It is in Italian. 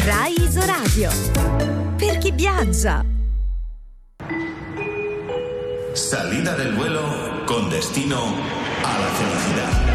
Rai Isoradio. Per chi viaggia. Salida del vuelo con destino a la felicidad.